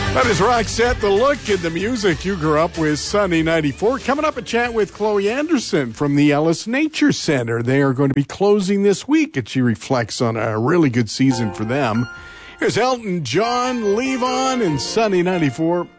That is Roxette, the look and the music you grew up with, Sunny 94. Coming up, a chat with Chloe Anderson from the Ellis Nature Center. They are going to be closing this week, and she reflects on a really good season for them. Here's Elton John, Leave On, and Sunny 94.